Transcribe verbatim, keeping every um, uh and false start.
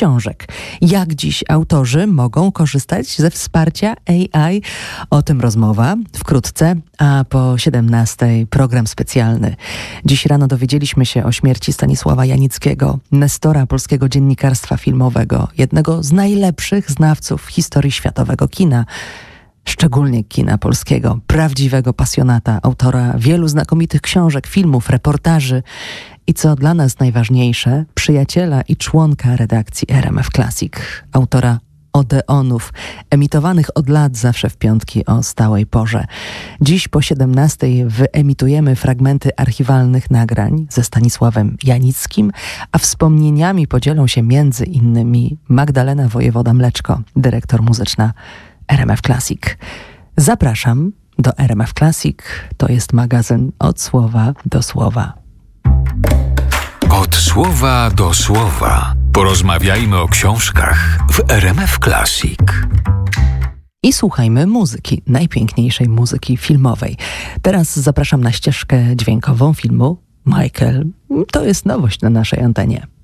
książek. Jak dziś autorzy mogą korzystać ze wsparcia A I? O tym rozmowa wkrótce, a po siedemnastej program specjalny. Dziś rano dowiedzieliśmy się o śmierci Stanisława Janickiego, nestora polskiego dziennikarstwa filmowego, jednego z najlepszych znawców historii światowego kina. Szczególnie kina polskiego, prawdziwego pasjonata, autora wielu znakomitych książek, filmów, reportaży i co dla nas najważniejsze, przyjaciela i członka redakcji R M F Classic, autora Odeonów, emitowanych od lat zawsze w piątki o stałej porze. Dziś po siedemnastej wyemitujemy fragmenty archiwalnych nagrań ze Stanisławem Janickim, a wspomnieniami podzielą się między innymi Magdalena Wojewoda-Mleczko, dyrektor muzyczna R M F Classic. Zapraszam do R M F Classic. To jest magazyn od słowa do słowa. Od słowa do słowa. Porozmawiajmy o książkach w R M F Classic. I słuchajmy muzyki, najpiękniejszej muzyki filmowej. Teraz zapraszam na ścieżkę dźwiękową filmu Michael. To jest nowość na naszej antenie.